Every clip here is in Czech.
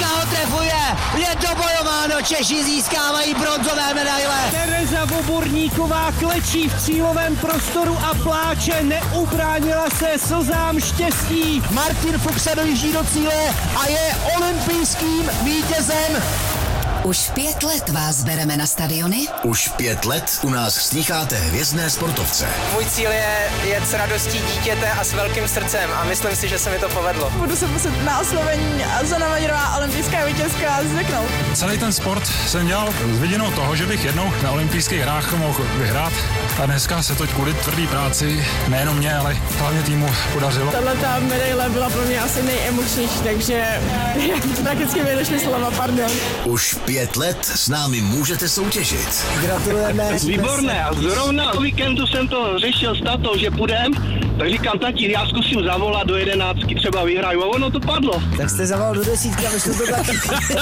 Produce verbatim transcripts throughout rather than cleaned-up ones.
Teďka ho trefuje, je dobojováno, Češi získávají bronzové medaile. Tereza Voborníková klečí v cílovém prostoru a pláče, neubránila se slzám štěstí. Martin Fuchs se dojíždí do cíle a je olympijským vítězem. Už pět let vás bereme na stadiony. Už pět let u nás slýcháte hvězdné sportovce. Můj cíl je jet s radostí dítěte a s velkým srdcem a myslím si, že se mi to povedlo. Budu se muset na oslovení Zana Maďarová, olympijská vítězka, zvyknout. Celý ten sport jsem dělal s vidinou toho, že bych jednou na olympijských hrách mohl vyhrát. A dneska se to kvůli tvrdý práci, nejenom mě, ale hlavně týmu podařilo. Tahle ta medaile byla pro mě asi nejemočnější, takže prakticky mi došly slova, pardon. Už pět let s námi můžete soutěžit. Gratulujeme. Výborné, a zrovna o víkendu jsem to řešil s tatou, že půjdem, tak říkám, tati, já zkusím zavolat do jedenáctky, třeba vyhraju, a ono to padlo. Tak jste zavolal do desítky a vyšlo to taky.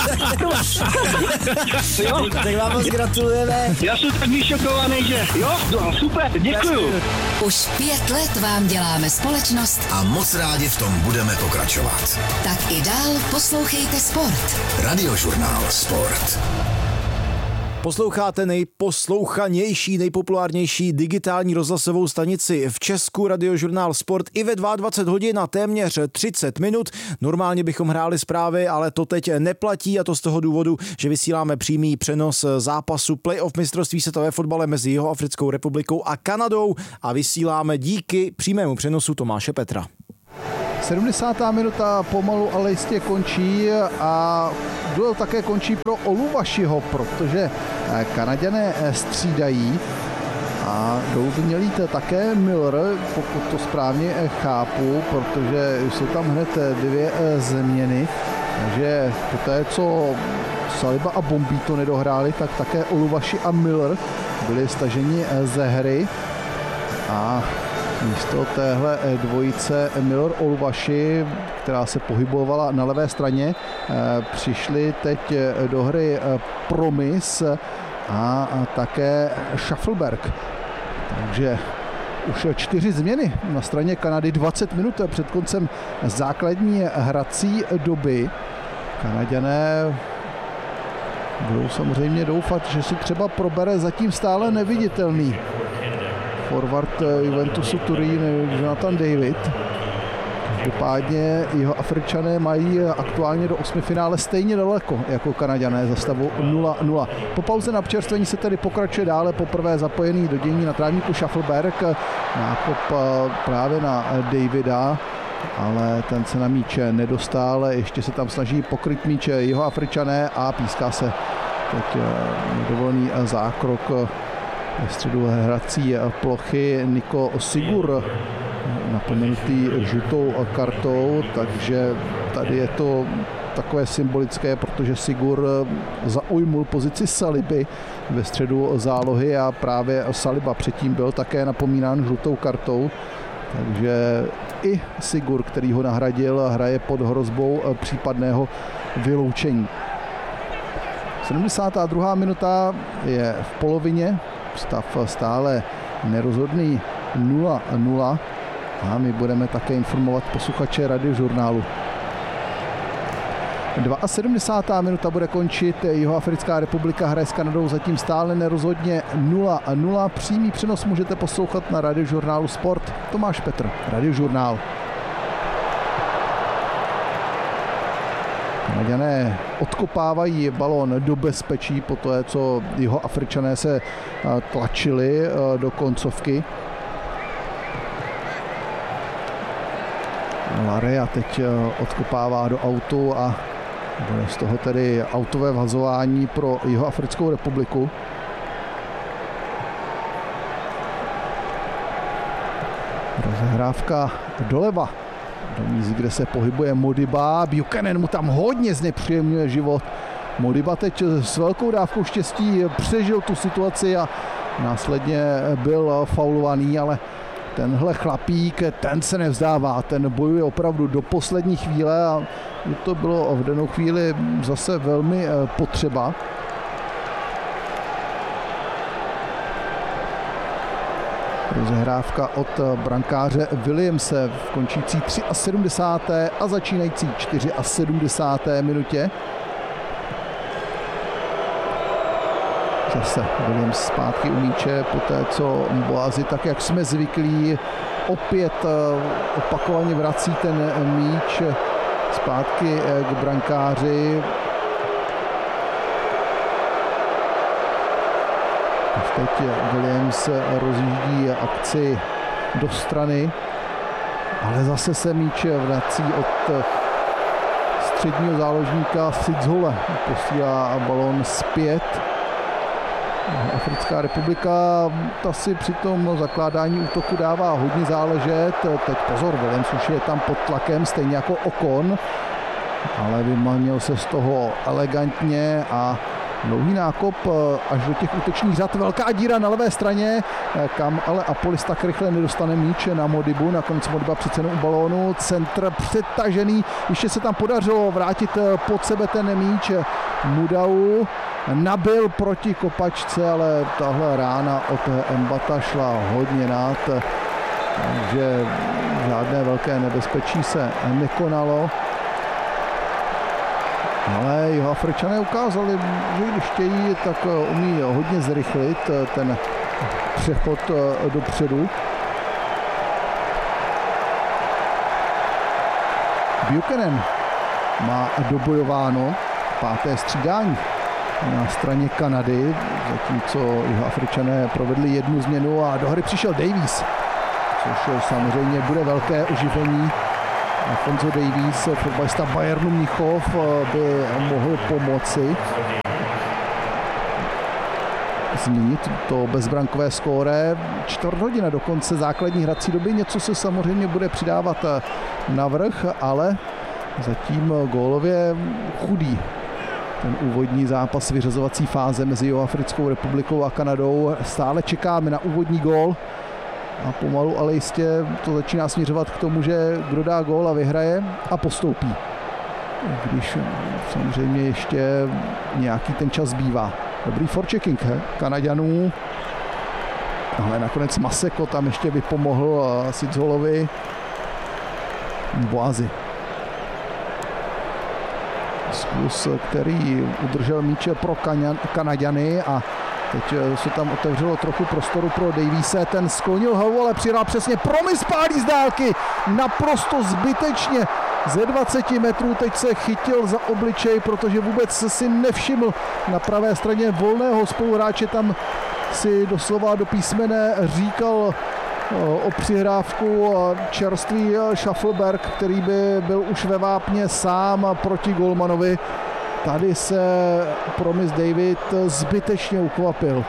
Jo? Tak vám moc gratulujeme. Já jsem tak vyšokovaný, že jo, no, super, děkuju. Už pět let vám děláme společnost A moc rádi v tom budeme pokračovat. tak i dál poslouchejte sport. Radiožurnál Sport. Posloucháte nejposlouchanější, nejpopulárnější digitální rozhlasovou stanici v Česku, Radiožurnál Sport, i ve dvacet dva hodin a téměř třicet minut. Normálně bychom hráli zprávy, ale to teď neplatí, a to z toho důvodu, že vysíláme přímý přenos zápasu playoff mistrovství světa ve fotbale mezi Jihoafrickou republikou a Kanadou a vysíláme díky přímému přenosu Tomáše Petra. sedmdesátá minuta pomalu ale jistě končí a duel také končí pro Oluwašiho, protože Kanaďané střídají a dolů by měl jít také Miller, pokud to správně chápu, protože jsou tam hned dvě změny, takže poté, co Saliba a Bombí to nedohráli, tak také Oluwaši a Miller byli staženi ze hry a místo téhle dvojice Miller Oluwaši, která se pohybovala na levé straně, přišli teď do hry Promise a také Shuffleberg. Takže už čtyři změny na straně Kanady, dvacet minut před koncem základní hrací doby. Kanaďané budou samozřejmě doufat, že si třeba probere zatím stále neviditelný forward Juventusu Turín Jonathan David. Každopádně jeho Afričané mají aktuálně do osmifinále stejně daleko jako Kanaďané za stavu nula nula. Po pauze na občerstvení se tedy pokračuje dále, poprvé zapojený do dění na trávníku Shuffleberg, nákop právě na Davida, ale ten se na míče nedostal, ještě se tam snaží pokryt míče jeho Afričané a píská se teď nedovolený zákrok ve středu hrací plochy. Niko Sigur napomenutý žlutou kartou, takže tady je to takové symbolické, protože Sigur zaujmul pozici Saliby ve středu zálohy a právě Saliba předtím byl také napomínán žlutou kartou, takže i Sigur, který ho nahradil, hraje pod hrozbou případného vyloučení. sedmdesátá druhá minuta je v polovině, stav stále nerozhodný nula nula a my budeme také informovat posluchače Radiožurnálu. sedmdesátá druhá minuta bude končit, Jihoafrická republika hraje s Kanadou zatím stále nerozhodně nula nula. Přímý přenos můžete poslouchat na Radiožurnálu Sport. Tomáš Petr, Radiožurnál. Kanaďané odkopávají balón do bezpečí po té, co Jihoafričané se tlačili do koncovky. Larea teď odkopává do autu a bude z toho tedy autové vhazování pro Jihoafrickou republiku. Rozehrávka doleva do míst, kde se pohybuje Modiba. Buchanan mu tam hodně znepříjemňuje život. Modiba teď s velkou dávkou štěstí přežil tu situaci a následně byl faulovaný, ale tenhle chlapík, ten se nevzdává, ten bojuje opravdu do poslední chvíle a to bylo v danou chvíli zase velmi potřeba. Rozehrávka od brankáře Williamse v končící sedmdesáté třetí a začínající sedmdesáté čtvrté minutě. Zase Williams zpátky u míče, poté co Mboazi, tak jak jsme zvyklí, opět opakovaně vrací ten míč zpátky k brankáři. Teď Williams rozjíždí akci do strany, ale zase se míč vrací od středního záložníka Sidzhole. Posílá balón zpět. Africká republika, ta si při tom zakládání útoku dává hodně záležet. Teď pozor, Williams už je tam pod tlakem, stejně jako Ocon, ale vymanil se z toho elegantně a dlouhý nákop až do těch útočních řad. Velká díra na levé straně, kam ale Apolis tak rychle nedostane míč na Modibu. Nakonec Modiba přece u balónu. Centr přetažený. Ještě se tam podařilo vrátit pod sebe ten míč Mudau. Nabil proti kopačce, ale tahle rána od Mbata šla hodně nad, takže žádné velké nebezpečí se nekonalo. Ale Jihoafričané ukázali, že když chtějí, tak umí hodně zrychlit ten přechod dopředu. Buchanan má dobojováno páté střídání na straně Kanady, zatímco Jihoafričané provedli jednu změnu a do hry přišel Davies, což samozřejmě bude velké oživení. Alfonso Davies, fotbalista Bayernu Mnichov, by mohl pomoci změnit to bezbrankové skóre. Čtvrt hodina do konce základní hrací doby, něco se samozřejmě bude přidávat navrch, ale zatím gólově chudý ten úvodní zápas vyřazovací fáze mezi Jihoafrickou republikou a Kanadou. Stále čekáme na úvodní gól a pomalu, ale jistě to začíná směřovat k tomu, že kdo dá gól a vyhraje a postoupí. Když samozřejmě ještě nějaký ten čas zbývá. Dobrý forechecking Kanaďanů, ale nakonec Maseko tam ještě vypomohl Sidzholovi. Mboazi. Zkus, který udržel míče pro Kanaďany a teď se tam otevřelo trochu prostoru pro Daviese, ten sklonil hlavu, ale přidal přesně, Promis pálí z dálky, naprosto zbytečně ze dvaceti metrů, teď se chytil za obličej, protože vůbec si nevšiml na pravé straně volného spoluhráče, tam si doslova do písmene říkal o přihrávku čerstvý Schaffelberg, který by byl už ve vápně sám proti golmanovi. Tady se Promis David zbytečně ukvapil.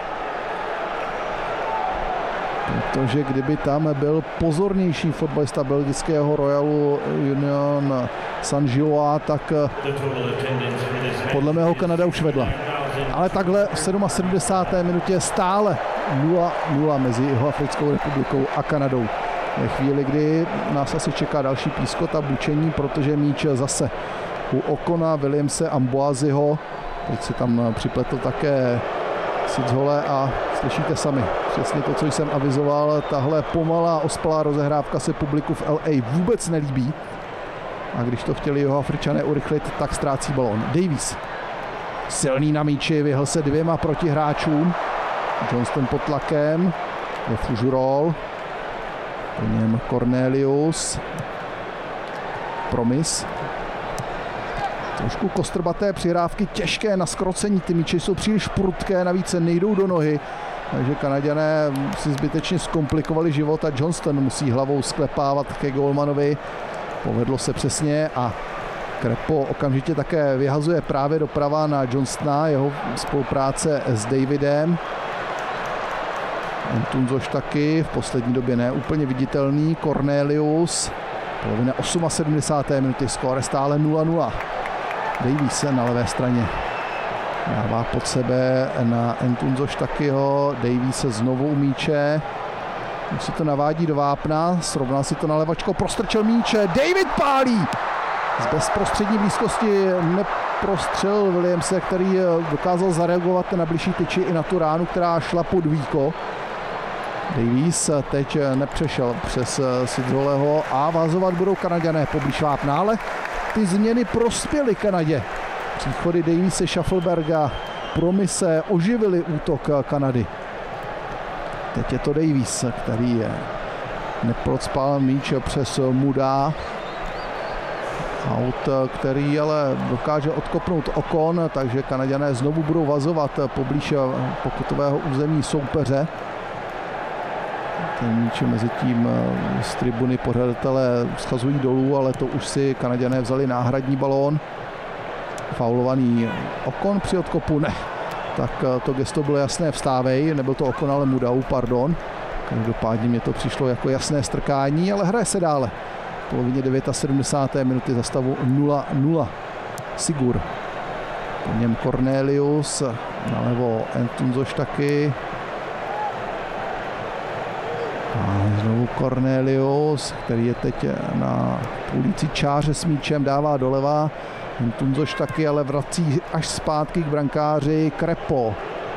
Protože kdyby tam byl pozornější fotbalista belgického Royalu Union Saint-Gilloise, tak podle mého Kanada už vedla. Ale takhle v sedmdesáté sedmé minutě stále nula nula mezi Jihoafrickou republikou a Kanadou. Ve chvíli, kdy nás asi čeká další pískot a bučení, protože míč zase u Ocona, Williamse a Mboaziho. Teď se tam připletl také Sidzhole a slyšíte sami přesně to, co jsem avizoval. Tahle pomalá ospalá rozehrávka se publiku v L A vůbec nelíbí. A když to chtěli Jihoafričané urychlit, tak ztrácí balón. Davies. Silný na míči, vyhl se dvěma protihráčům. Johnston pod tlakem. Je Fujurol. Po něm Cornelius. Promis. Trošku kostrbaté přihrávky, těžké na skrocení, ty míče jsou příliš prudké, navíc se nejdou do nohy, takže Kanaďané si zbytečně zkomplikovali život a Johnston musí hlavou sklepávat ke golmanovi. Povedlo se přesně a Krepo okamžitě také vyhazuje právě doprava na Johnstona, jeho spolupráce s Davidem. Ntunzoš taky, v poslední době ne úplně viditelný, Cornelius, polovina sedmdesáté osmé minuty, skóre stále nula nula. Davies na levé straně dává pod sebe na Ntunzoš takyho, Davies znovu u míče, už si to navádí do vápna, srovnal si to na levačko, prostrčil míče, David pálí! Z bezprostřední blízkosti neprostřelil Williamse, který dokázal zareagovat na bližší tyči i na tu ránu, která šla pod víko. Davies teď nepřešel přes Sidroleho a vázovat budou Kanaďané poblíž vápna, ale ty změny prospěly Kanadě. Příchody Daviese, Shuffleberga, Promise oživili útok Kanady. Teď je to Davies, který je neprocpal míč přes Muda. Aut, který ale dokáže odkopnout Okon, takže Kanaďané znovu budou vazovat poblíž pokutového území soupeře. Ten míč mezi tím z tribuny pořadatelé schazují dolů, ale to už si Kanaďané vzali náhradní balón. Faulovaný Okon při odkopu, ne. Tak to gesto bylo jasné, vstávej, nebyl to Okon, ale Mudau, pardon. Každopádně mě to přišlo jako jasné strkání, ale hraje se dále. V polovině sedmdesáté deváté minuty za stavu nula nula. Sigur. Po něm Cornelius, nalevo Entunzoš taky. A znovu Cornelius, který je teď na půlící čáře s míčem, dává doleva. Entunzoš taky, ale vrací až zpátky k brankáři. Krepo.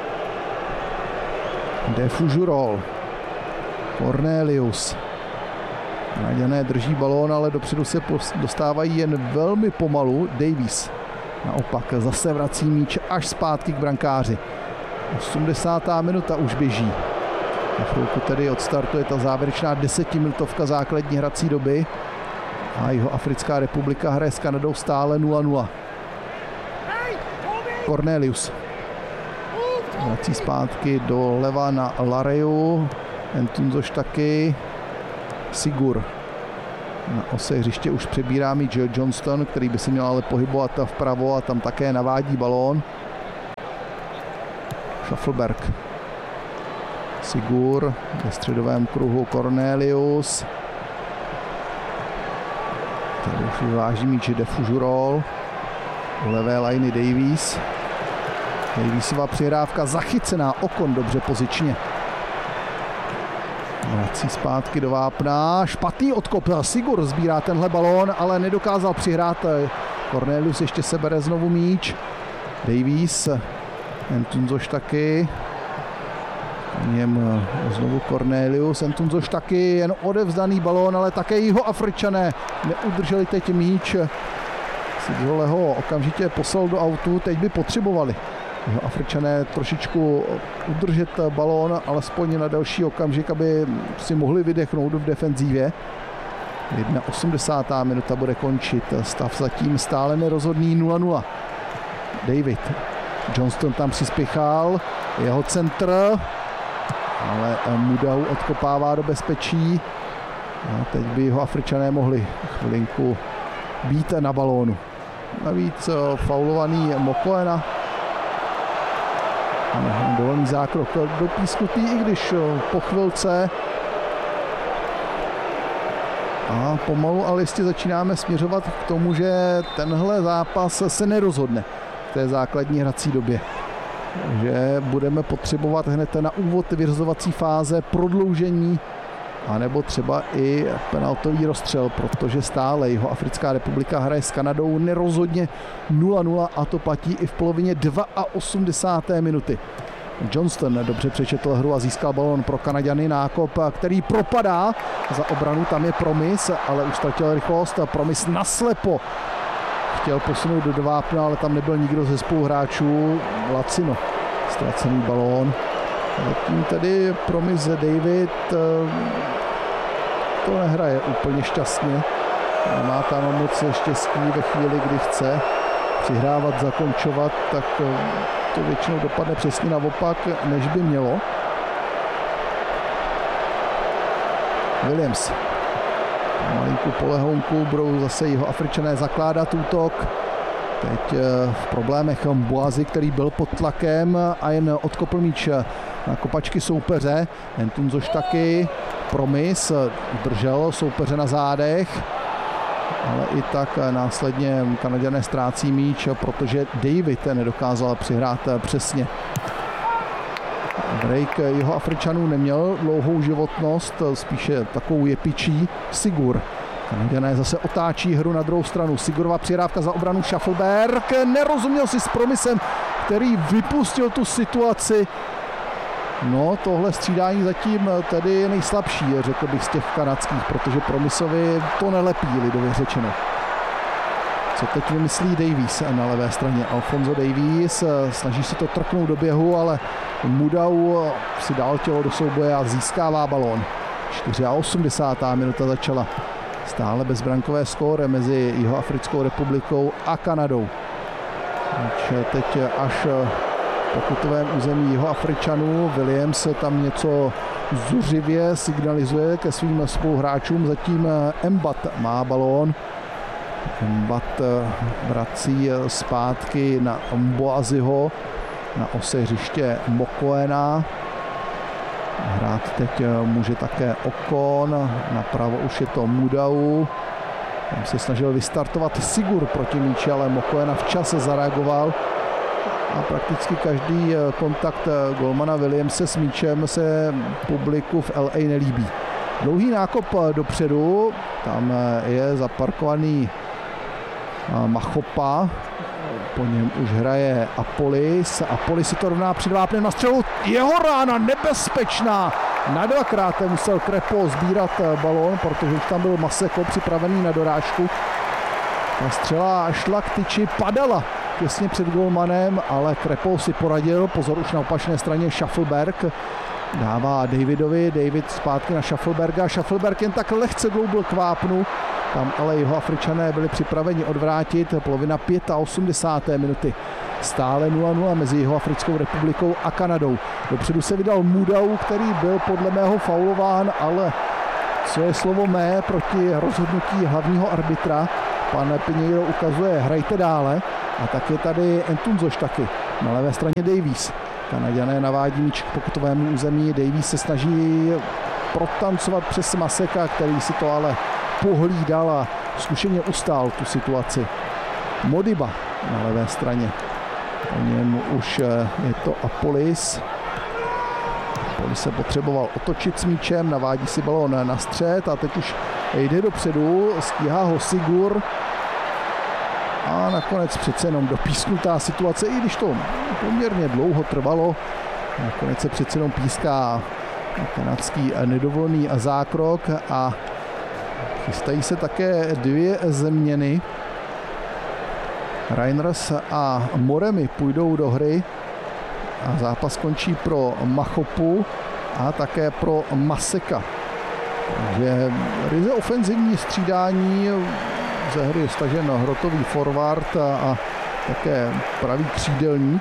Defujurol. Cornelius. Kanaďané drží balón, ale dopředu se dostávají jen velmi pomalu. Davies naopak zase vrací míč až zpátky k brankáři. osmdesátá minuta už běží. Na chvilku tedy odstartuje ta závěrečná desetiminutovka základní hrací doby. A Jihoafrická republika hraje s Kanadou stále nula nula. Cornelius. Vrací zpátky doleva na Lareju. Entunzoš taky. Sigur. Na ose hřiště už přebírá míč Johnston, který by se měl ale pohybovat vpravo a tam také navádí balón. Shuffleberg. Sigur. Ve středovém kruhu Cornelius. Tady už vyváží míč Defujurol. U levé lajny Davies. Daviesova přihrávka zachycená, Okon dobře pozičně. Vrací zpátky do vápna, špatný odkop, Sigur sbírá tenhle balón, ale nedokázal přihrát. Cornelius ještě se bere znovu míč. Davies, Entunzoš taky. Po něm znovu Cornelius, Entunzoš taky, jen odevzdaný balón, ale také Jihoafričané neudrželi teď míč. Sidrole ho okamžitě poslal do autu, teď by potřebovali Afričané trošičku udržet balón, alespoň na další okamžik, aby si mohli vydechnout v defenzívě. osmdesátá minuta bude končit, stav zatím stále nerozhodný nula nula. David Johnston tam přispěchal, jeho centr, ale Mudau odkopává do bezpečí. A teď by jeho Afričané mohli chvilinku být na balónu. Navíc faulovaný Mokoena. Ano, dovolný zákrok dopísknutý, i když po chvilce. A pomalu, ale jistě začínáme směřovat k tomu, že tenhle zápas se nerozhodne v té základní hrací době. Že budeme potřebovat hned na úvod vyřazovací fáze prodloužení, anebo třeba i penaltový rozstřel, protože stále Jihoafrická republika hraje s Kanadou nerozhodně nula nula a to platí i v polovině osmdesáté druhé minuty. Johnston dobře přečetl hru a získal balón pro Kanaďany, nákop, který propadá za obranu, tam je Promise, ale už ztratil rychlost. Promise naslepo chtěl posunout do vápna, ale tam nebyl nikdo ze spoluhráčů. Lacino, ztracený balón. Tím tedy Promise David to nehraje úplně šťastně. Nemá tam moc štěstí ve chvíli, kdy chce přihrávat, zakončovat, tak to většinou dopadne přesně naopak, než by mělo. Williams. Malinku polehounku budou zase Jihoafričané zakládat útok. Teď v problémech Mboazi, který byl pod tlakem a jen odkopl míč na kopačky soupeře. Entunzoš taky. Promise držel soupeře na zádech, ale i tak následně Kanaďané ztrácí míč, protože David nedokázal přihrát přesně. Break Jihoafričanů neměl dlouhou životnost, spíše takovou jepičí. Sigur. Kanaďané zase otáčí hru na druhou stranu. Sigurova přihrávka za obranu, Shuffleberg nerozuměl si s Promisem, který vypustil tu situaci. No, tohle střídání zatím tedy je nejslabší, řekl bych, z těch kanadských, protože Promisovi to nelepí, lidově řečeno. Co teď vymyslí Davies na levé straně? Alfonso Davies snaží se to trknout do běhu, ale Mudau si dal tělo do souboje a získává balón. osmdesátá čtvrtá minuta začala. Stále bezbrankové skóre mezi Jihoafrickou republikou a Kanadou. Teď až pokutovém území Jihoafričanů. Williams tam něco zuřivě signalizuje ke svým spoluhráčům. Zatím Embat má balón. Embat vrací zpátky na Mboaziho na ose hřiště Mokoena. Hrát teď může také Okon, napravo už je to Mudau. Tam se snažil vystartovat Sigur proti míči, ale Mokoena včas zareagoval. A prakticky každý kontakt golmana Williamse s míčem se publiku v L A nelíbí. Dlouhý nákop dopředu, tam je zaparkovaný Machopa, po něm už hraje Apolis. Apolis si to rovná před vápnem na střelu. Jeho rána nebezpečná. Na dvakrát musel Krepo sbírat balón, protože už tam byl Maseko připravený na dorážku. Ta střela šla k tyči, padala těsně před golmanem, ale Krepo si poradil. Pozor, už na opačné straně Shuffleberg. Dává Davidovi, David zpátky na Shuffleberga. Shuffleberg jen tak lehce gloubl k vápnu. Tam ale Jihoafričané byli připraveni odvrátit. Polovina osmdesáté páté minuty. Stále nula nula mezi Jihoafrickou republikou a Kanadou. Dopředu se vydal Mudau, který byl podle mého faulován, ale co je slovo mé proti rozhodnutí hlavního arbitra. Pan Pinheiro ukazuje, hrajte dále. A tak je tady Entunzoš taky. Na levé straně Davies. Kanaďané navádí míč k pokutovému území. Davies se snaží protancovat přes Maseka, který si to ale pohlídal a zkušeně ustál tu situaci. Modiba na levé straně. Po něm už je to Apolis. Apolis se potřeboval otočit s míčem, navádí si balón na střed a teď už jde dopředu, stíhá ho Sigur. A nakonec přece jenom dopísknutá situace, i když to poměrně dlouho trvalo. Nakonec se přece jenom píská kanadský nedovolený zákrok a chystají se také dvě změny. Reiners a Moremi půjdou do hry a zápas končí pro Machopu a také pro Maseka. Takže ryze ofenzivní střídání, ze hry je stažen hrotový forward a, a také pravý křídelník.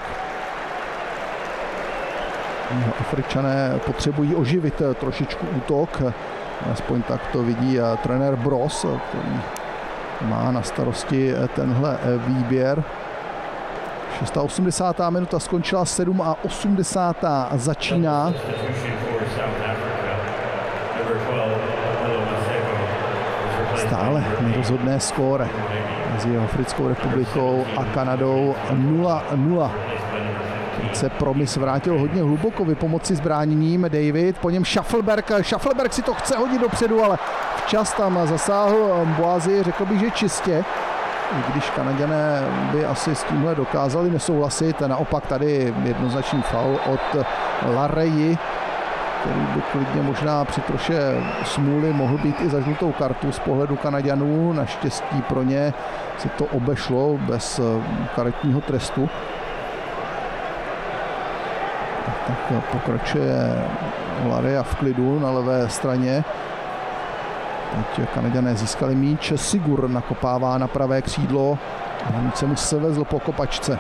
Afričané potřebují oživit trošičku útok, aspoň tak to vidí trenér Bros, který má na starosti tenhle výběr. osmdesátá šestá minuta skončila, osmdesátá sedmá začíná. Stále nerozhodné skóre mezi Jihoafrickou republikou a Kanadou nula nula. Teď se Promis vrátil hodně hluboko vypomoci s bráněním. David, po něm Shuffleberg. Shuffleberg si to chce hodit dopředu, ale včas tam zasáhl Mboazi, řekl bych, že čistě. I když Kanaďané by asi s tímhle dokázali nesouhlasit. Naopak tady jednoznačný faul od Lareji, který by klidně možná při troše smůly mohl být i za žlutou kartu z pohledu Kanaďanů. Naštěstí pro ně se to obešlo bez karetního trestu. Tak pokračuje Lareja v klidu na levé straně. Teď Kanaďané získali míč. Sigur nakopává na pravé křídlo. A míč se mu sevezl po kopačce.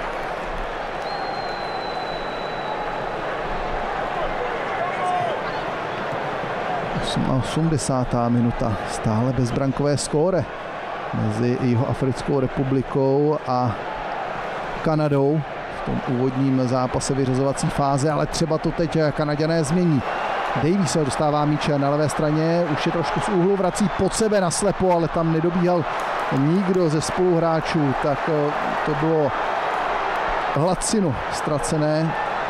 osmdesátá minuta. Stále bezbrankové skóre mezi Jihoafrickou republikou a Kanadou v tom úvodním zápase vyřazovací fáze, ale třeba to teď Kanaďané změní. Davies se dostává míče na levé straně, už je trošku z úhlu, vrací pod sebe na slepo, ale tam nedobíhal nikdo ze spoluhráčů, tak to bylo hladcinu ztracené.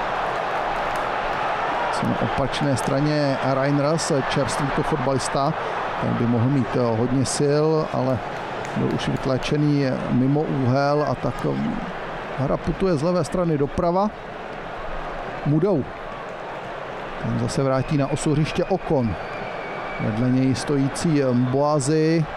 Na opačné straně Reiners, čerstvý to fotbalista, ten by mohl mít hodně sil, ale byl už vytlačený mimo úhel a tak hra putuje z levé strany doprava. Mudau Zase vrátí na osu hřiště Okon. Vedle něj stojící Mboazi.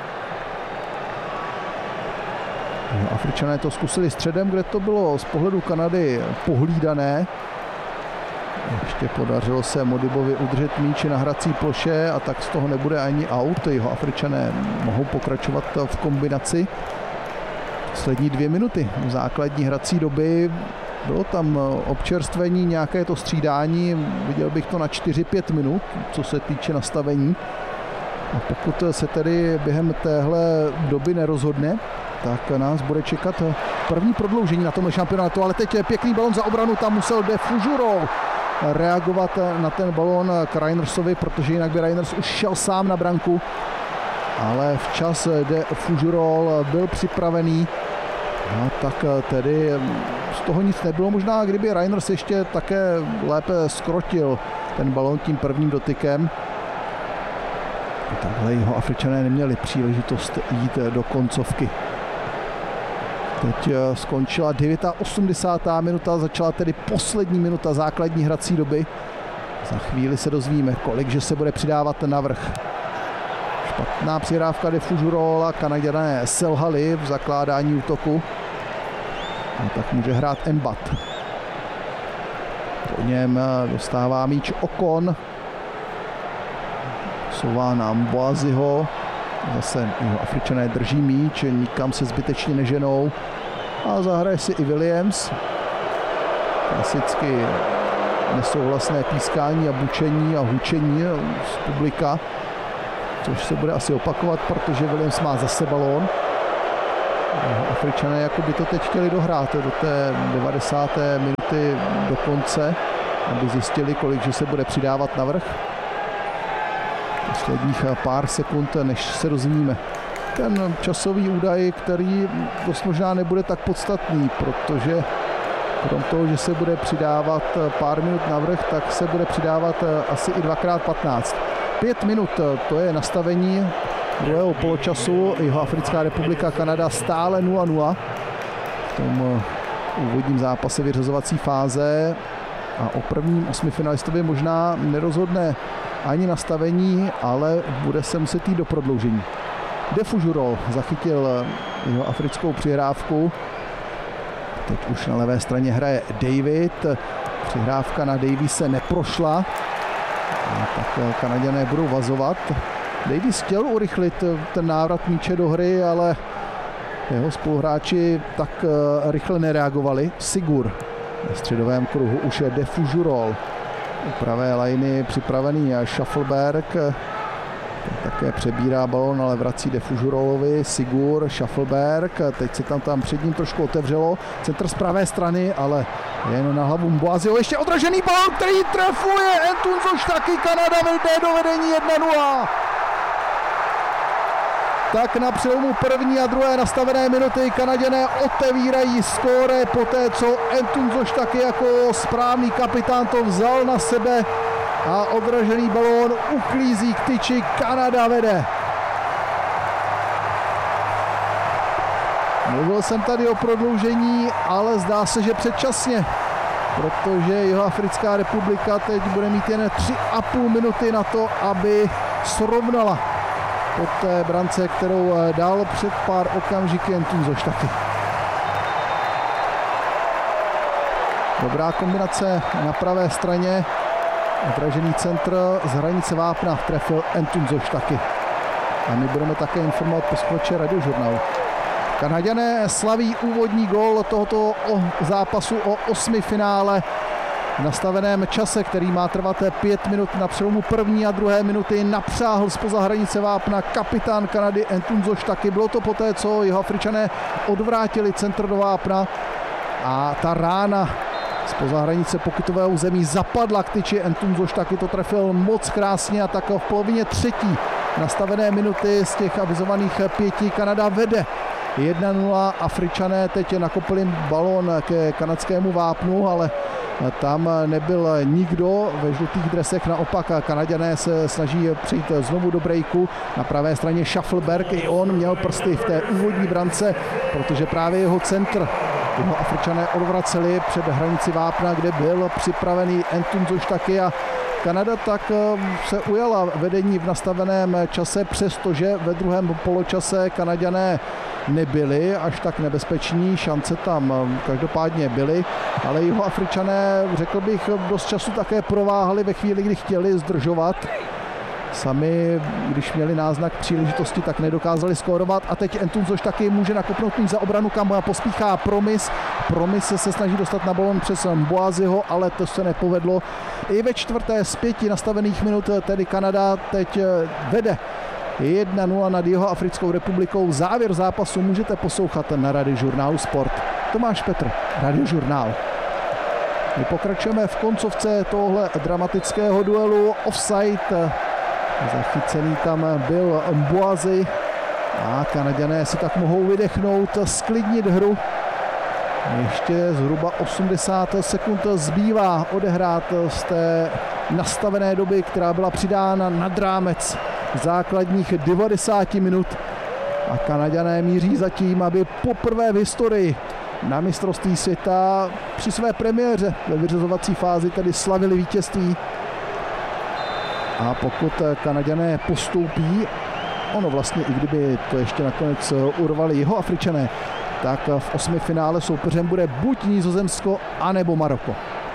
Afričané to zkusili středem, kde to bylo z pohledu Kanady pohlídané. Ještě podařilo se Modibovi udržet míč na hrací ploše a tak z toho nebude ani out. Jeho Afričané mohou pokračovat v kombinaci. Poslední dvě minuty základní hrací doby. Bylo tam občerstvení, nějaké to střídání. Viděl bych to na čtyři pět minut, co se týče nastavení. A pokud se tedy během téhle doby nerozhodne, tak nás bude čekat první prodloužení na tomhle šampionátu. Ale teď je pěkný balon za obranu, tam musel De Fougerolles reagovat na ten balon k Reinersovi, protože jinak by Reiners už šel sám na branku. Ale včas De Fougerolles byl připravený. A tak tedy z toho nic nebylo. Možná kdyby Reiners ještě také lépe skrotil ten balon tím prvním dotykem. Takhle jeho Afričané neměli příležitost jít do koncovky. Teď skončila osmdesátá devátá minuta, začala tedy poslední minuta základní hrací doby. Za chvíli se dozvíme, kolik že se bude přidávat navrch. Špatná přihrávka De Fougerolles, Kanaďané selhali v zakládání útoku. A tak může hrát Embat. Po něm dostává míč Okon. Souvá na Mboaziho. Zase jeho Afričané drží míč, nikam se zbytečně neženou. A zahraje si i Williams. Klasicky nesouhlasné pískání a bučení a hučení z publika. Což se bude asi opakovat, protože Williams má zase balón. Afričané jako by to teď chtěli dohrát do té devadesáté minuty do konce, aby zjistili, kolik že se bude přidávat navrch. Posledních pár sekund, než se dozvíme. Ten časový údaj, který dost možná nebude tak podstatný, protože krom toho, že se bude přidávat pár minut navrch, tak se bude přidávat asi i dvakrát patnáct. Pět minut, to je nastavení druhého poločasu. Jihoafrická republika, Kanada stále nula nula v tom úvodním zápase vyřazovací fáze. A o prvním osmifinalistovi možná nerozhodne ani nastavení, ale bude se muset jít do prodloužení. De Fougerolles zachytil jeho africkou přihrávku. Teď už na levé straně hraje David. Přihrávka na Davise neprošla. A tak Kanaďané budou vazovat. Davis chtěl urychlit ten návrat míče do hry, ale jeho spoluhráči tak rychle nereagovali. Sigur na středovém kruhu už je De Fougerolles. U pravé lajny připravený Shuffleberg. Také přebírá balón, ale vrací De Fougerollesovi. Sigur, Shuffleberg. Teď se tam, tam před ním trošku otevřelo. Centr z pravé strany, ale jen na hlavu Mboaziho. Ještě odražený balón, který trefuje Entunzoš taky. Kanada vejde do vedení jedna nula. Tak na přelomu první a druhé nastavené minuty Kanaďané otevírají skóre poté, co Entunzoš taky jako správný kapitán to vzal na sebe a odražený balón uklízí k tyči. Kanada vede. Mluvil jsem tady o prodloužení, ale zdá se, že předčasně, protože Jihoafrická republika teď bude mít jen tři a půl minuty na to, aby srovnala po té brance, kterou dal před pár okamžiky Entunzoš taky. Dobrá kombinace na pravé straně. Odražený centr z hranice vápna trefil Entunzoš taky. A my budeme také informovat posluchače Radiožurnálu. Kanaďané slaví úvodní gól tohoto zápasu o osmifinále v nastaveném čase, který má trvat pět minut. Na přelomu první a druhé minuty napřáhl zpoza hranice vápna kapitán Kanady Entunzoš taky. Bylo to poté, co Jihoafričané odvrátili centr do vápna a ta rána zpoza hranice pokutového území zapadla k tyči. Entunzoš taky to trefil moc krásně a tak v polovině třetí nastavené minuty z těch avizovaných pěti Kanada vede jedna nula. Afričané teď nakopili balón ke kanadskému vápnu, ale tam nebyl nikdo ve žlutých dresech, naopak Kanaďané se snaží přijít znovu do breaku. Na pravé straně Shuffleberg, i on měl prsty v té úvodní brance, protože právě jeho centr jeho Afričané odvraceli před hranici vápna, kde byl připravený Entunzoš taky a Kanada tak se ujala vedení v nastaveném čase, přestože ve druhém poločase Kanaďané nebyli až tak nebezpeční, šance tam každopádně byly, ale Jihoafričané, řekl bych, dost času také prováhali ve chvíli, kdy chtěli zdržovat. Sami, když měli náznak příležitosti, tak nedokázali skórovat a teď Entunzoš taky může nakopnout míč za obranu, kam pospíchá Promis. Promis se snaží dostat na balon přes Mboaziho, ale to se nepovedlo. I ve čtvrté z pěti nastavených minut tedy Kanada teď vede jedna nula nad Jihoafrickou republikou. Závěr zápasu můžete poslouchat na Radiožurnálu Sport. Tomáš Petr, Radiožurnál. My pokračujeme v koncovce tohle dramatického duelu. Offside. Zachycený tam byl Mboazi a Kanaďané si tak mohou vydechnout, sklidnit hru. Ještě zhruba osmdesát sekund zbývá odehrát z té nastavené doby, která byla přidána nad rámec základních devadesát minut. A Kanaďané míří za tím, aby poprvé v historii na mistrovství světa při své premiéře ve vyřazovací fázi tedy slavili vítězství. A pokud Kanaďané postoupí, ono vlastně i kdyby to ještě nakonec urvali Jihoafričané, tak v osmi finále soupeřem bude buď Nizozemsko, anebo Maroko.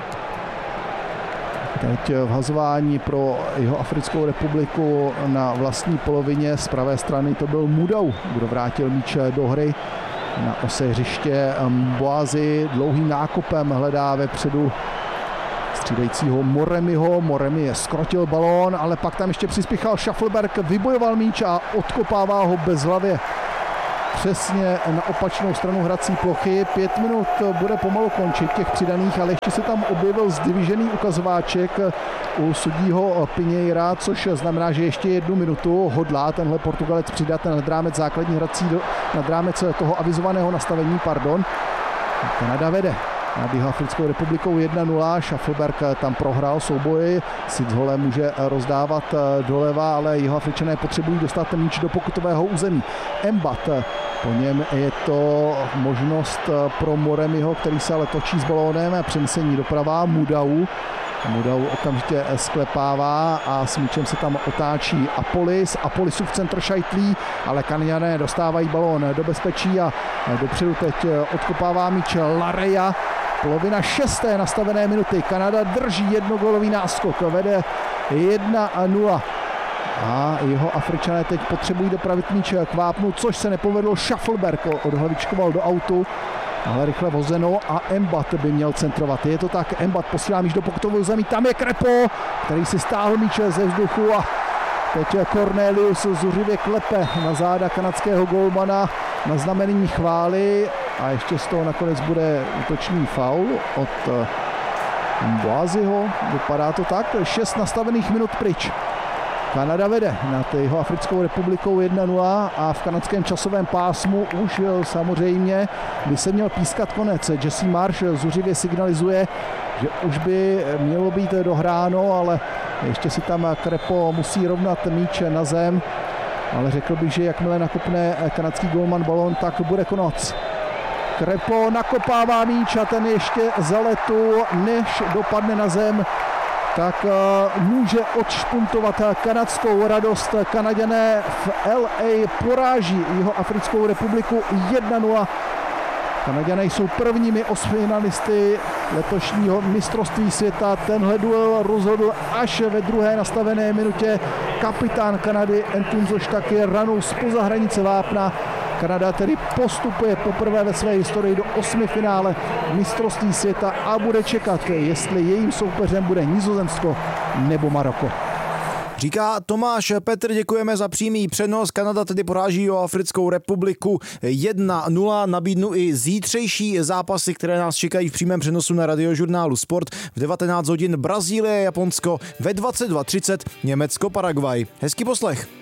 Teď vhazování pro Jihoafrickou republiku na vlastní polovině. Z pravé strany to byl Mudau, kdo vrátil míč do hry. Na ose hřiště Mboazi dlouhým nákopem hledá vepředu střídajícího Moremiho. Moremi je skrotil balón, ale pak tam ještě přispěchal Shuffleberg, vybojoval míč a odkopává ho bezhlavě přesně na opačnou stranu hrací plochy. Pět minut bude pomalu končit těch přidaných, ale ještě se tam objevil zdvižený ukazováček u sudího Pinheira, což znamená, že ještě jednu minutu hodlá tenhle Portugalec přidat nad rámec základní hrací, nad rámec toho avizovaného nastavení, pardon. Kanada vede nad Jihoafrickou republikou jedna nula, Shuffleberg tam prohrál souboj, Sidzhole může rozdávat doleva, ale Jihoafričané potřebují dostat míč do pokutového území. Embat, po něm je to možnost pro Moremiho, který se ale točí s balónem, přenesení doprava, Mudau. Mudau okamžitě sklepává a s míčem se tam otáčí Apolis. Apolisův centr šajtlí, ale Kanaďané dostávají balón do bezpečí a dopředu teď odkopává míč Lareja. Polovina šesté nastavené minuty. Kanada drží jednogólový náskok, vede jedna nula. A jeho Afričané teď potřebují dopravit míč k vápnu, což se nepovedlo. Shuffleberg odhlavičkoval do autu, ale rychle vozeno a Embat by měl centrovat. Je to tak, Embat posílá míč do pokutového zemí, tam je Krepo, který si stáhl míč ze vzduchu a teď Cornelius zuřivě klepe na záda kanadského golmana na znamení chvály a ještě z toho nakonec bude útočný faul od Mboaziho. Vypadá to tak, šest nastavených minut pryč. Kanada vede nad Jihoafrickou republikou jedna nula a v kanadském časovém pásmu už samozřejmě by se měl pískat konec. Jesse Marsh zuřivě signalizuje, že už by mělo být dohráno, ale ještě si tam Krepo musí rovnat míč na zem, ale řekl bych, že jakmile nakopne kanadský golman balón, tak bude konec. Krepo nakopává míč a ten ještě za letu, než dopadne na zem, tak uh, může odšpuntovat kanadskou radost. Kanaďané v L A poráží Jihoafrickou republiku jedna nula. Kanaďané jsou prvními osmifinalisty letošního mistrovství světa. Tenhle duel rozhodl až ve druhé nastavené minutě kapitán Kanady Entunzoš taky ranou zpoza hranice vápna. Kanada tedy postupuje poprvé ve své historii do osmi finále mistrovství světa a bude čekat, jestli jejím soupeřem bude Nizozemsko nebo Maroko. Říká Tomáš Petr, děkujeme za přímý přenos. Kanada tedy poráží Jihoafrickou republiku jedna nula. Nabídnu i zítřejší zápasy, které nás čekají v přímém přenosu na Radiožurnálu Sport. V devatenáct hodin Brazílie, Japonsko, ve dvacet dva třicet Německo, Paraguay. Hezký poslech.